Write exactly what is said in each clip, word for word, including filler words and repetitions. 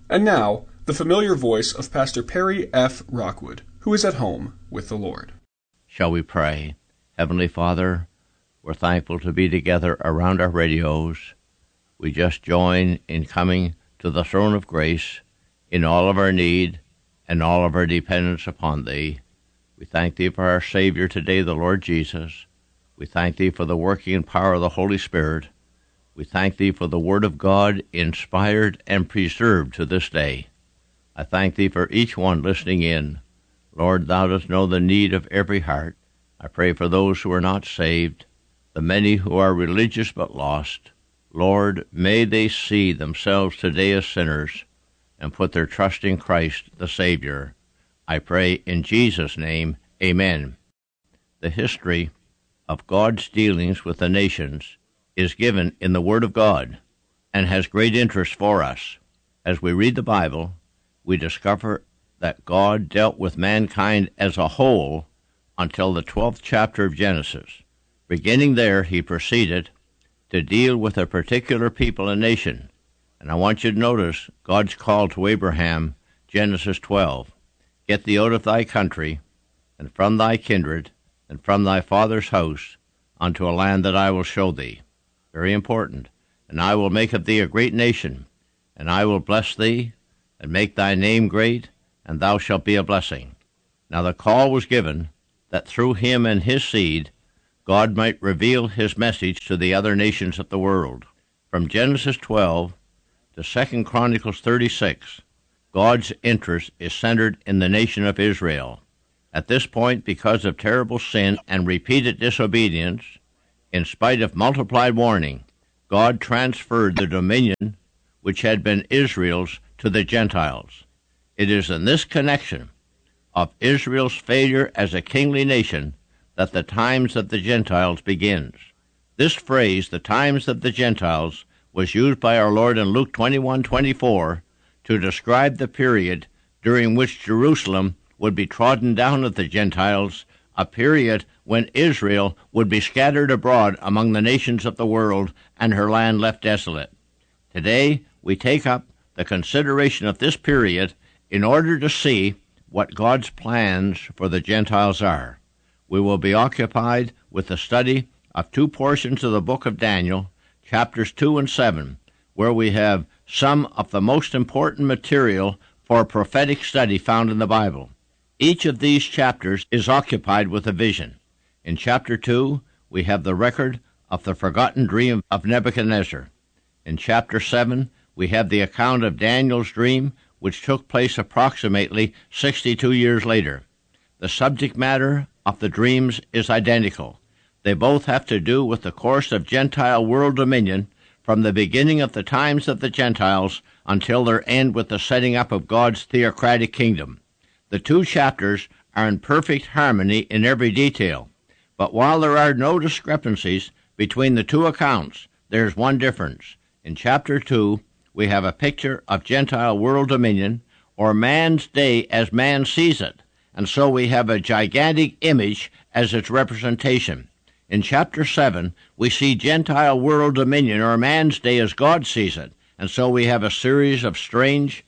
And now, the familiar voice of Pastor Perry F. Rockwood, who is at home with the Lord. Shall we pray? Heavenly Father, we're thankful to be together around our radios. We just join in coming to the throne of grace in all of our need and all of our dependence upon Thee. We thank Thee for our Savior today, the Lord Jesus. We thank Thee for the working and power of the Holy Spirit. We thank Thee for the Word of God, inspired and preserved to this day. I thank Thee for each one listening in. Lord, Thou dost know the need of every heart. I pray for those who are not saved, the many who are religious but lost. Lord, may they see themselves today as sinners and put their trust in Christ, the Savior. I pray in Jesus' name, amen. The history of God's dealings with the nations is given in the Word of God and has great interest for us. As we read the Bible, we discover that God dealt with mankind as a whole until the twelfth chapter of Genesis. Beginning there, he proceeded to deal with a particular people and nation. And I want you to notice God's call to Abraham, Genesis twelve. Get thee out of thy country, and from thy kindred, and from thy father's house, unto a land that I will show thee. Very important. And I will make of thee a great nation, and I will bless thee, and make thy name great, and thou shalt be a blessing. Now the call was given that through him and his seed, God might reveal his message to the other nations of the world. From Genesis twelve to Second Chronicles thirty-six, God's interest is centered in the nation of Israel. At this point, because of terrible sin and repeated disobedience, in spite of multiplied warning, God transferred the dominion which had been Israel's to the Gentiles. It is in this connection of Israel's failure as a kingly nation that the times of the Gentiles begins. This phrase, the times of the Gentiles, was used by our Lord in Luke twenty-one twenty-four to describe the period during which Jerusalem would be trodden down of the Gentiles, a period when Israel would be scattered abroad among the nations of the world and her land left desolate. Today, we take up the consideration of this period in order to see what God's plans for the Gentiles are. We will be occupied with the study of two portions of the book of Daniel, chapters two and seven, where we have some of the most important material for prophetic study found in the Bible. Each of these chapters is occupied with a vision. In chapter two, we have the record of the forgotten dream of Nebuchadnezzar. In chapter seven, we have the account of Daniel's dream, which took place approximately sixty-two years later. The subject matter of the dreams is identical. They both have to do with the course of Gentile world dominion from the beginning of the times of the Gentiles until their end with the setting up of God's theocratic kingdom. The two chapters are in perfect harmony in every detail, but while there are no discrepancies between the two accounts, there is one difference. In chapter two, we have a picture of Gentile world dominion, or man's day as man sees it, and so we have a gigantic image as its representation. In chapter seven, we see Gentile world dominion, or man's day as God sees it, and so we have a series of strange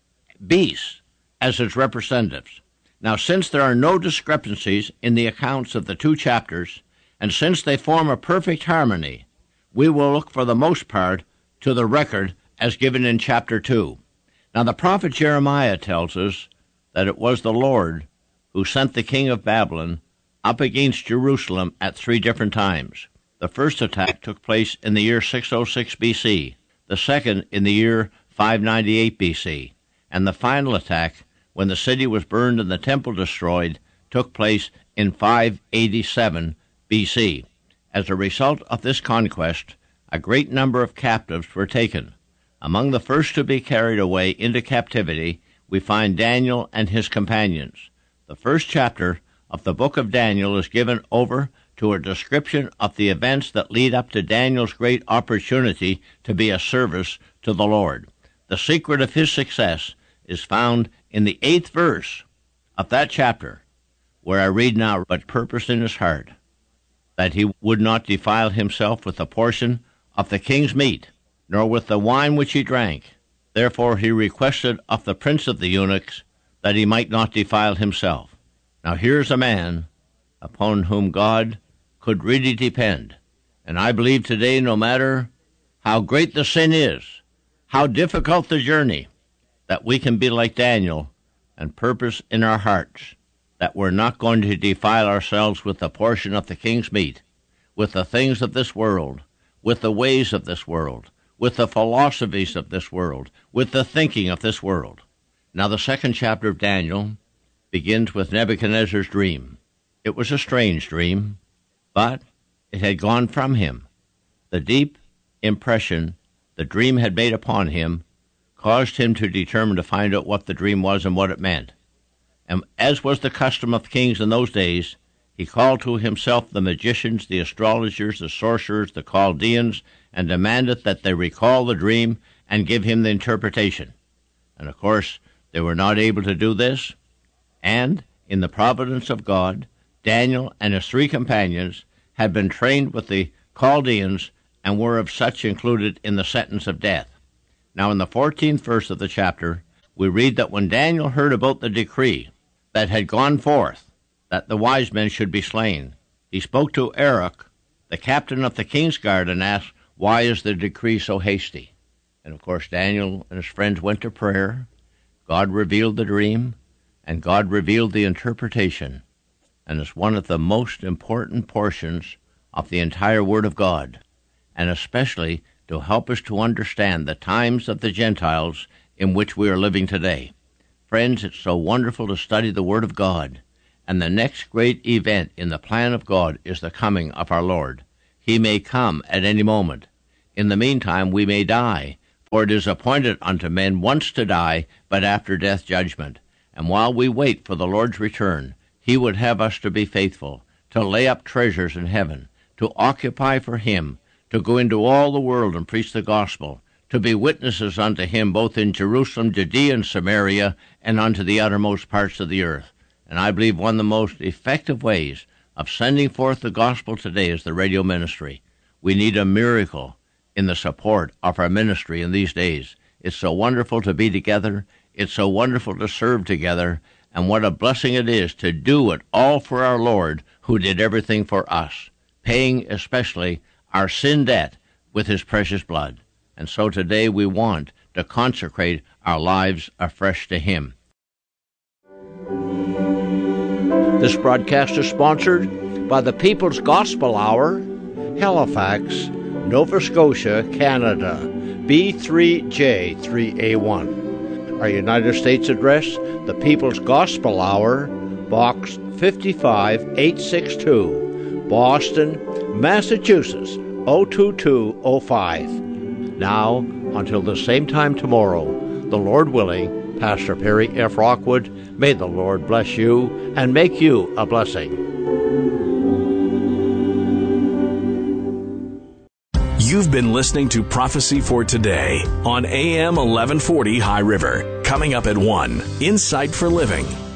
beasts as its representatives. Now, since there are no discrepancies in the accounts of the two chapters, and since they form a perfect harmony, we will look for the most part to the record as given in chapter two. Now, the prophet Jeremiah tells us that it was the Lord who sent the king of Babylon up against Jerusalem at three different times. The first attack took place in the year six oh six B C, the second in the year five ninety-eight B C, and the final attack, when the city was burned and the temple destroyed, took place in five eighty-seven B C. As a result of this conquest, a great number of captives were taken. Among the first to be carried away into captivity, we find Daniel and his companions. The first chapter of the book of Daniel is given over to a description of the events that lead up to Daniel's great opportunity to be a service to the Lord. The secret of his success is found in the eighth verse of that chapter, where I read now, "But purposed in his heart that he would not defile himself with a portion of the king's meat, nor with the wine which he drank, Therefore he requested of the prince of the eunuchs that he might not defile himself. Now here's a man upon whom God could really depend. And I believe today, no matter how great the sin is, how difficult the journey, that we can be like Daniel and purpose in our hearts that we're not going to defile ourselves with a portion of the king's meat, with the things of this world, with the ways of this world, with the philosophies of this world, with the thinking of this world. Now the second chapter of Daniel begins with Nebuchadnezzar's dream. It was a strange dream, but it had gone from him. The deep impression the dream had made upon him caused him to determine to find out what the dream was and what it meant. And as was the custom of kings in those days, he called to himself the magicians, the astrologers, the sorcerers, the Chaldeans, and demanded that they recall the dream and give him the interpretation. And of course, they were not able to do this. And in the providence of God, Daniel and his three companions had been trained with the Chaldeans and were of such included in the sentence of death. Now in the fourteenth verse of the chapter, we read that when Daniel heard about the decree that had gone forth, that the wise men should be slain, he spoke to Arioch, the captain of the king's guard, and asked, "Why is the decree so hasty?" And of course Daniel and his friends went to prayer. God revealed the dream, and God revealed the interpretation. And it's one of the most important portions of the entire Word of God, and especially to help us to understand the times of the Gentiles in which we are living today. Friends, it's so wonderful to study the Word of God, and the next great event in the plan of God is the coming of our Lord. He may come at any moment. In the meantime, we may die, for it is appointed unto men once to die, but after death judgment. And while we wait for the Lord's return, he would have us to be faithful, to lay up treasures in heaven, to occupy for him, to go into all the world and preach the gospel, to be witnesses unto him both in Jerusalem, Judea, and Samaria, and unto the uttermost parts of the earth. And I believe one of the most effective ways of sending forth the gospel today is the radio ministry. We need a miracle in the support of our ministry in these days. It's so wonderful to be together. It's so wonderful to serve together. And what a blessing it is to do it all for our Lord, who did everything for us, paying especially our sin debt with his precious blood. And so today we want to consecrate our lives afresh to him. This broadcast is sponsored by the People's Gospel Hour, Halifax, Nova Scotia, Canada, B three J three A one. Our United States address, the People's Gospel Hour, Box fifty-five eight sixty-two, Boston, Massachusetts, oh two two oh five. Now, until the same time tomorrow, the Lord willing, Pastor Perry F. Rockwood, may the Lord bless you and make you a blessing. You've been listening to Prophecy for Today on A M eleven forty High River. Coming up at one, Insight for Living.